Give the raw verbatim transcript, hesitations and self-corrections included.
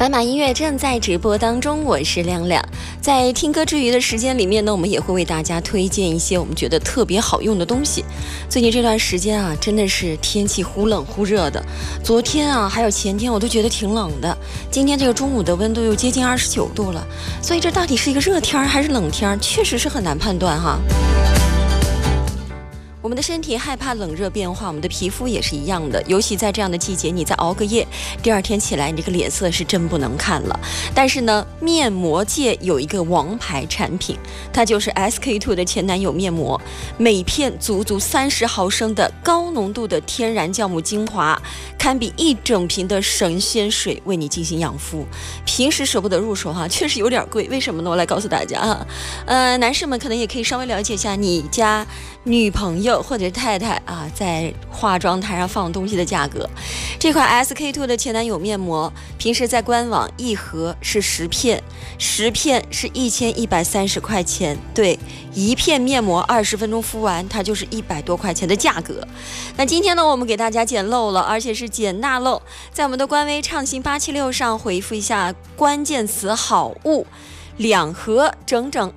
斑马音乐正在直播当中，我是亮亮。在听歌之余的时间里面呢，我们也会为大家推荐一些我们觉得特别好用的东西。最近这段时间啊，真的是天气忽冷忽热的。昨天啊，还有前天我都觉得挺冷的。今天这个中午的温度又接近二十九度了，所以这到底是一个热天还是冷天，确实是很难判断哈。我们的身体害怕冷热变化，我们的皮肤也是一样的，尤其在这样的季节，你再熬个夜，第二天起来你这个脸色是真不能看了。但是呢，面膜界有一个王牌产品，它就是 S K two 的前男友面膜，每片足足三十毫升的高浓度的天然酵母精华，堪比一整瓶的神仙水，为你进行养肤。平时舍不得入手哈，确实有点贵，为什么呢？我来告诉大家哈，呃，男士们可能也可以稍微了解一下你家女朋友或者太太啊，在化妆台上放东西的价格。这款 S K two 的前男友面膜，平时在官网一盒是十片，十片是一千一百三十块钱。对，一片面膜二十分钟敷完，它就是一百多块钱的价格。那今天呢，我们给大家捡漏了，而且是捡大漏，在我们的官微畅行八七六上回复一下关键词好物。两盒整整